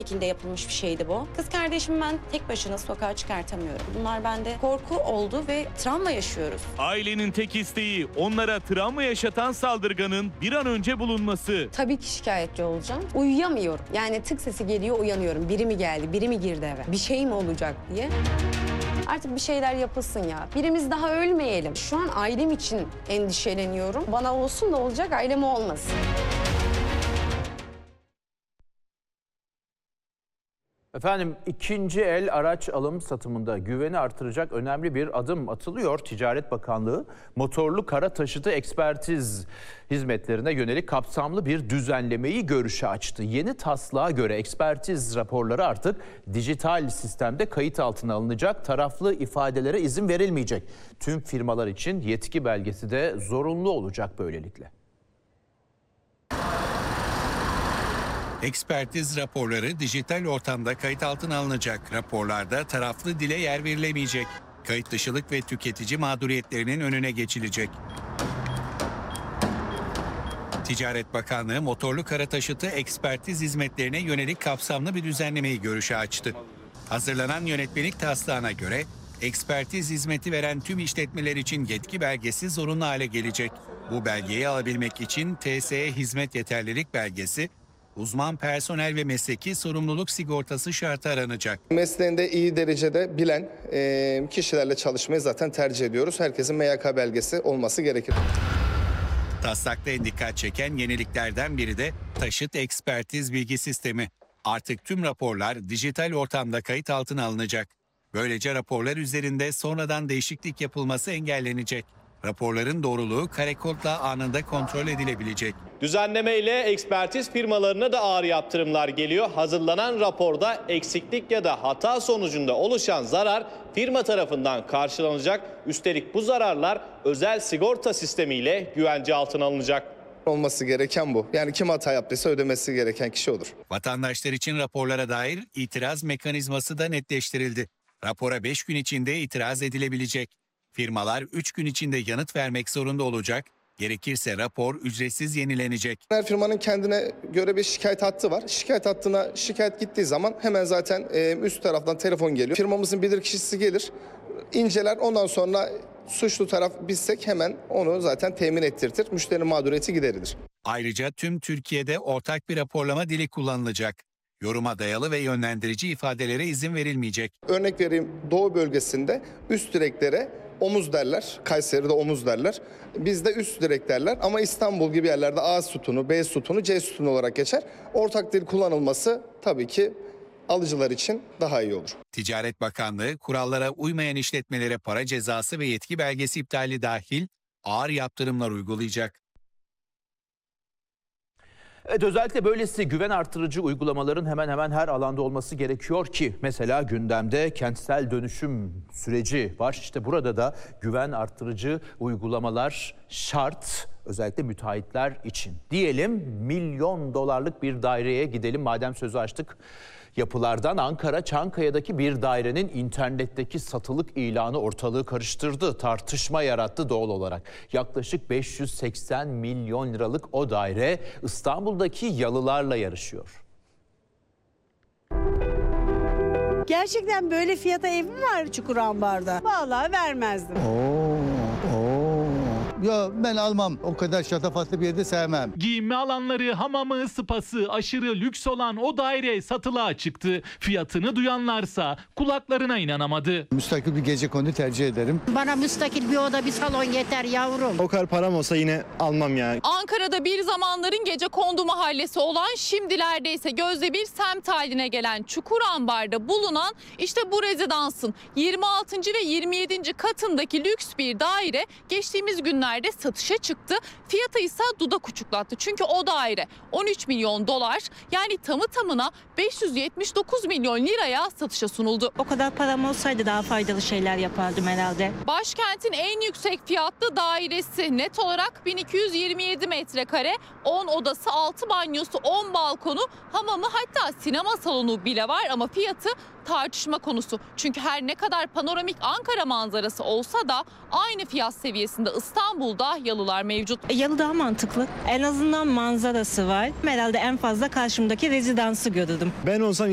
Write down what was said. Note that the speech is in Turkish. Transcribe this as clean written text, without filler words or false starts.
şekilde yapılmış bir şeydi bu. Kız kardeşimi ben tek başına sokağa çıkartamıyorum. Bunlar bende korku oldu ve travma yaşıyoruz. Ailenin tek isteği onlara travma yaşatan saldırganın bir an önce bulunması. Tabii ki şikayetçi olacağım. Uyuyamıyorum. Yani tık sesi geliyor, uyanıyorum. Biri mi geldi, biri mi girdi eve? Bir şey mi olacak diye. Artık bir şeyler yapılsın ya. Birimiz daha ölmeyelim. Şu an ailem için endişeleniyorum. Bana olsun da olacak, aileme olmasın. Efendim, ikinci el araç alım satımında güveni artıracak önemli bir adım atılıyor. Ticaret Bakanlığı motorlu kara taşıtı ekspertiz hizmetlerine yönelik kapsamlı bir düzenlemeyi görüşe açtı. Yeni taslağa göre ekspertiz raporları artık dijital sistemde kayıt altına alınacak, taraflı ifadelere izin verilmeyecek. Tüm firmalar için yetki belgesi de zorunlu olacak böylelikle. Ekspertiz raporları dijital ortamda kayıt altına alınacak. Raporlarda taraflı dile yer verilemeyecek. Kayıt dışılık ve tüketici mağduriyetlerinin önüne geçilecek. Ticaret Bakanlığı motorlu kara taşıtı ekspertiz hizmetlerine yönelik kapsamlı bir düzenlemeyi görüşe açtı. Hazırlanan yönetmelik taslağına göre ekspertiz hizmeti veren tüm işletmeler için yetki belgesi zorunlu hale gelecek. Bu belgeyi alabilmek için TSE hizmet yeterlilik belgesi, uzman personel ve mesleki sorumluluk sigortası şartı aranacak. Mesleğinde iyi derecede bilen kişilerle çalışmayı zaten tercih ediyoruz. Herkesin MYK belgesi olması gerekir. Taslakta en dikkat çeken yeniliklerden biri de taşıt ekspertiz bilgi sistemi. Artık tüm raporlar dijital ortamda kayıt altına alınacak. Böylece raporlar üzerinde sonradan değişiklik yapılması engellenecek. Raporların doğruluğu karekodla anında kontrol edilebilecek. Düzenleme ile ekspertiz firmalarına da ağır yaptırımlar geliyor. Hazırlanan raporda eksiklik ya da hata sonucunda oluşan zarar firma tarafından karşılanacak. Üstelik bu zararlar özel sigorta sistemiyle güvence altına alınacak. Olması gereken bu. Yani kim hata yaptıysa ödemesi gereken kişi olur. Vatandaşlar için raporlara dair itiraz mekanizması da netleştirildi. Rapora 5 gün içinde itiraz edilebilecek. Firmalar 3 gün içinde yanıt vermek zorunda olacak. Gerekirse rapor ücretsiz yenilenecek. Her firmanın kendine göre bir şikayet hattı var. Şikayet hattına şikayet gittiği zaman hemen zaten üst taraftan telefon geliyor. Firmamızın bilirkişisi gelir, inceler. Ondan sonra suçlu taraf bizsek hemen onu zaten temin ettirtir. Müşterinin mağduriyeti giderilir. Ayrıca tüm Türkiye'de ortak bir raporlama dili kullanılacak. Yoruma dayalı ve yönlendirici ifadelere izin verilmeyecek. Örnek vereyim, Doğu bölgesinde üst direklere omuz derler. Kayseri'de omuz derler. Bizde üst direk derler ama İstanbul gibi yerlerde A sütunu, B sütunu, C sütunu olarak geçer. Ortak dil kullanılması tabii ki alıcılar için daha iyi olur. Ticaret Bakanlığı kurallara uymayan işletmelere para cezası ve yetki belgesi iptali dahil ağır yaptırımlar uygulayacak. Evet, özellikle böylesi güven artırıcı uygulamaların hemen hemen her alanda olması gerekiyor ki mesela gündemde kentsel dönüşüm süreci var. İşte burada da güven artırıcı uygulamalar şart, özellikle müteahhitler için. Diyelim milyon dolarlık bir daireye gidelim madem sözü açtık. Yapılardan Ankara Çankaya'daki bir dairenin internetteki satılık ilanı ortalığı karıştırdı. Tartışma yarattı doğal olarak. Yaklaşık 580 milyon liralık o daire İstanbul'daki yalılarla yarışıyor. Gerçekten böyle fiyata ev mi var Çukurambar'da? Vallahi vermezdim. Ya ben almam. O kadar şatafatlı bir yerde sevmem. Giyinme alanları, hamamı, spası aşırı lüks olan o daire satılığa çıktı. Fiyatını duyanlarsa kulaklarına inanamadı. Müstakil bir gecekondu tercih ederim. Bana müstakil bir oda, bir salon yeter yavrum. O kadar param olsa yine almam yani. Ankara'da bir zamanların gecekondu mahallesi olan, şimdilerde ise gözde bir semt haline gelen Çukurambar'da bulunan işte bu rezidansın 26. ve 27. katındaki lüks bir daire geçtiğimiz günlerde satışa çıktı. Fiyatı ise dudak uçuklattı. Çünkü o daire 13 milyon dolar, yani tamı tamına 579 milyon liraya satışa sunuldu. O kadar param olsaydı daha faydalı şeyler yapardım herhalde. Başkentin en yüksek fiyatlı dairesi, net olarak 1227 metrekare, 10 odası, 6 banyosu, 10 balkonu, hamamı, hatta sinema salonu bile var ama fiyatı tartışma konusu. Çünkü her ne kadar panoramik Ankara manzarası olsa da aynı fiyat seviyesinde İstanbul'da yalılar mevcut. Yalı daha mantıklı. En azından manzarası var. Herhalde en fazla karşımdaki rezidansı görürdüm. Ben olsam